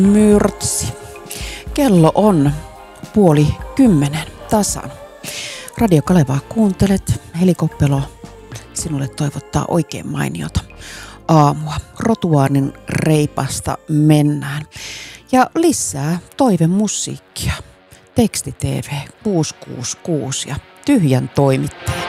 Myrtsi. Kello on 9:30 tasan. Radio Kalevaa kuuntelet. Heli Koppelo sinulle toivottaa oikein mainiota aamua. Rotuaanin reipasta mennään. Ja lisää toivemusiikkia. Teksti TV 666 ja Tyhjän toimittaja.